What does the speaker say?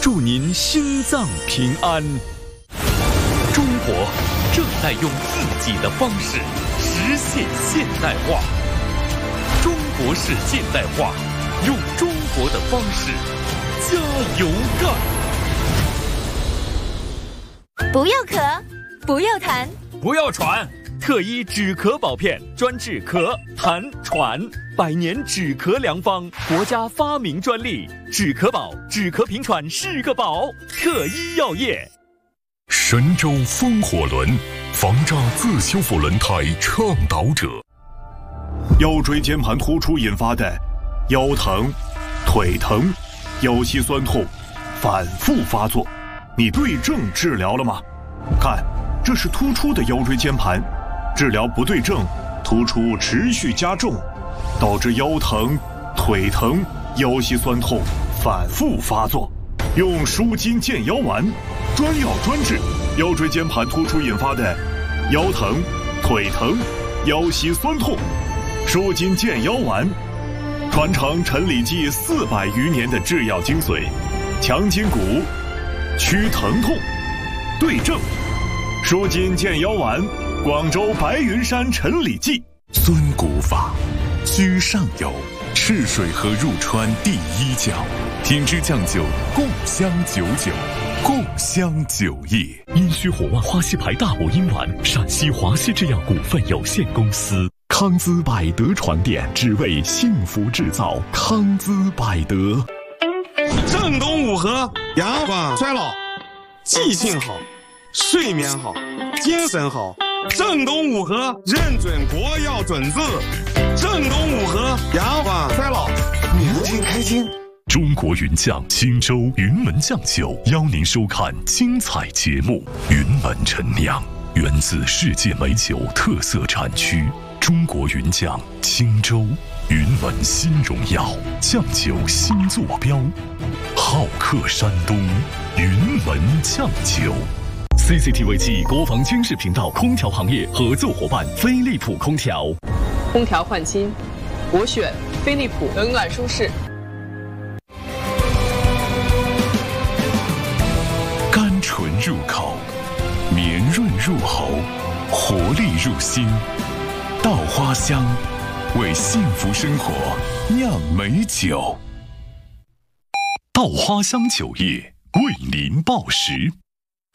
祝您心脏平安。中国正在用自己的方式实现现代化。中国式现代化，用中国的方式加油干。 不要咳，不要痰， 不要喘。特医止咳宝片，专治咳、痰、喘，100年止咳良方，国家发明专利。止咳宝，止咳平喘是个宝。特医药业。 神州风火轮，防诈自修复轮胎倡导者。 腰椎间盘突出引发的腰疼、腿疼、腰膝酸痛反复发作，你对症治疗了吗？看，这是突出的腰椎间盘，治疗不对症，突出持续加重，导致腰疼、腿疼、腰膝酸痛反复发作。用舒筋健腰丸，专药专治腰椎间盘突出引发的腰疼、腿疼、腰膝酸痛。舒筋健腰丸，传承陈李济400余年的制药精髓，强筋骨，祛疼痛，对症。舒筋健腰丸，广州白云山陈李济。 尊骨法，居上游，赤水河入川第1角，品质酱酒，共襄99，共襄9业。 阴虚火旺花溪牌大补阴丸，陕西华西制药股份有限公司。 康姿百德床垫，只为幸福制造。康姿百德。 正东五合，阳光衰老，记性好，睡眠好，精神好。正东五合认准国药准字。正东五合，阳光衰老，年轻开心。 中国云酱青州云门酱酒邀您收看精彩节目。云门陈酿，源自世界美酒特色产区。中国云酱青州云门新荣耀酱酒新坐标，好客山东云门酱酒。 CCTV 暨国防军事频道空调行业合作伙伴飞利浦空调。 空调换新，我选飞利浦，冷暖舒适。 甘醇入口，绵润入喉，活力入心。稻花香，为幸福生活酿美酒。稻花香酒业为您报时。